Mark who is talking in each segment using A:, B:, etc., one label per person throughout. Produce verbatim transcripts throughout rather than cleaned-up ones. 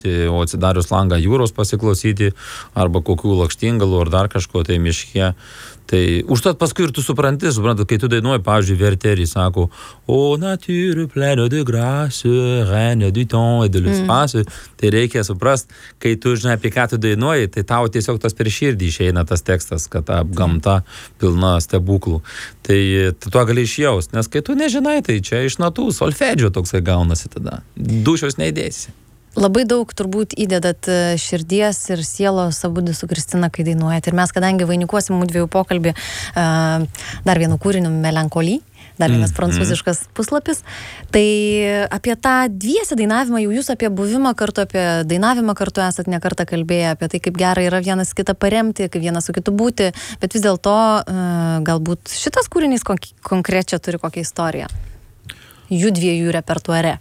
A: o atsidarius langą jūros pasiklausyti, arba kokių lakštingalų, ar dar kažko tai miške. Tai užtat paskui ir tu supranti, suprantat, kai tu dainuoji, pavyzdžiui, Verterį sako, o nature pleine de grâce, reine du temps et de l'espace, mm. tai reikia suprast, kai tu žinai, apie ką tu dainuoji, tai tau tiesiog tas per širdį išeina tas tekstas, kad ta gamta pilna stebuklų. Tai tuo gali išjaust, nes kai tu nežinai, tai čia iš natų solfedžio toksai gaunasi tada. Dušios neįdėsi.
B: Labai daug turbūt įdedat širdies ir sielos abudu su Kristina, kai dainuojat. Ir mes, kadangi vainikuosim mūdviejų pokalbį uh, dar vienu kūriniu Melancholy, dar vienas prancūziškas puslapis, tai apie tą dviesę dainavimą, jau jūs apie buvimą kartu, apie dainavimą kartu esat ne kartą kalbėję, apie tai, kaip gerai yra vienas kitą paremti, kaip vienas su kitu būti, bet vis dėlto uh, galbūt šitas kūrinys konk- konkrečią turi kokią istoriją. Jų dviejų repertuare.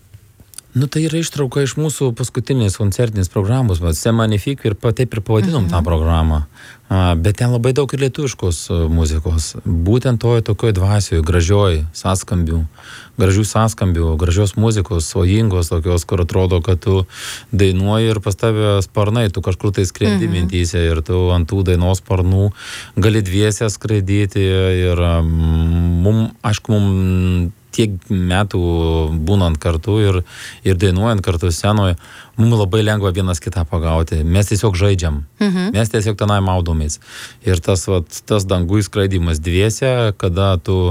A: Nu, tai yra ištrauka iš mūsų paskutinės koncertinės programos, va, C'est Magnifique, ir taip ir pavadinom mm-hmm. tą programą. A, bet ten labai daug ir lietuviškos muzikos. Būtent toje tokioje dvasioje, gražioj sąskambių, gražių sąskambių, gražios muzikos, svajingos tokios, kur atrodo, kad tu dainuoji ir pas tave sparnai, tu kažkur tai skrendi mm-hmm. mintyse ir tu ant tų dainos sparnų gali dviese skraidyti ir mum, aišku, mum tiek metų būnant kartu ir, ir dainuojant kartu scenoje, mums labai lengva vienas kitą pagauti. Mes tiesiog žaidžiam. Mhm. Mes tiesiog tenai maudomės. Ir tas, vat, tas dangų skraidymas dviese, kada tu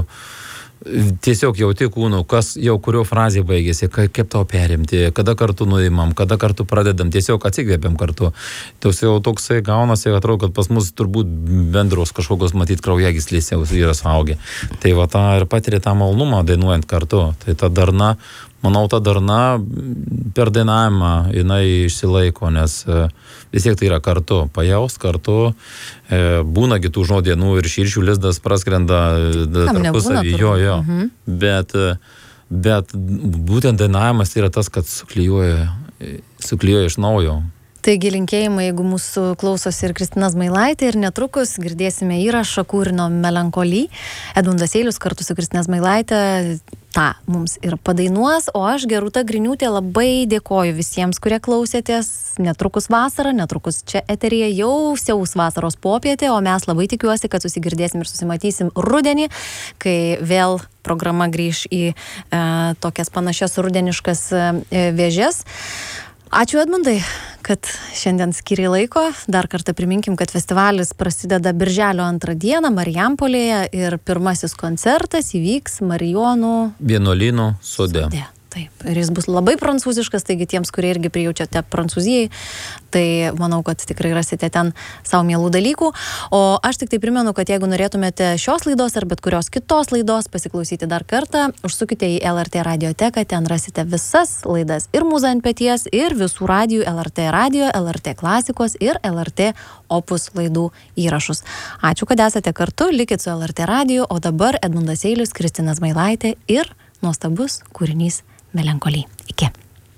A: tiesiog jauti kūnu, kas jau kurio frazė baigėsi, kaip tau perimti, kada kartu nuimam, kada kartu pradedam, tiesiog atsikvėpiam kartu. Toks jau toksai gaunasi, atrodo, kad pas mus turbūt bendros kažkokios matyt kraujagyslės jau yra suaugę. Tai va tą ir patiria tą malonumą dainuojant kartu. Tai ta darna, manau, ta darna per dainavimą jinai išsilaiko, nes vis tiek tai yra kartu, pajaust kartu, būna kitų žodienų ir širšių lizdas praskrenda tarpusavy, jo, jo. Mhm. Bet, bet būtent dainavimas yra tas, kad suklijuoja, suklijuoja iš naujo.
B: Taigi linkėjimai, jeigu mūsų klausosi ir Kristina Zmailaitė, ir netrukus girdėsime įrašą kūrinio Melancholy. Edmundas Eilius kartu su Kristina Zmailaitė tą mums ir padainuos, o aš, Gerūta Griniūtė, labai dėkoju visiems, kurie klausėtės. Netrukus vasara, netrukus čia eteryje jau siaus vasaros popietė, o mes labai tikiuosi, kad susigirdėsim ir susimatysim rudenį, kai vėl programa grįž į e, tokias panašias rudeniškas e, vėžes. Ačiū, Edmundai, kad šiandien skyrė laiko. Dar kartą priminkim, kad festivalis prasideda birželio antrą dieną Marijampolėje ir pirmasis koncertas įvyks Marijonų
A: vienuolyno sode.
B: sode. Taip, ir jis bus labai prancūziškas, taigi tiems, kurie irgi prijaučiate Prancūzijai, tai manau, kad tikrai rasite ten savo mielų dalykų. O aš tik tai primenu, kad jeigu norėtumėte šios laidos ar bet kurios kitos laidos pasiklausyti dar kartą, užsukite į L R T radioteką, ten rasite visas laidas ir Mūza ant peties, ir visų radijų L R T radio, L R T klasikos ir L R T opus laidų įrašus. Ačiū, kad esate kartu, likit su L R T radiju, o dabar Edmundas Eilius, Kristina Zmailaitė ir nuostabus kūrinys Melancholy. Iki.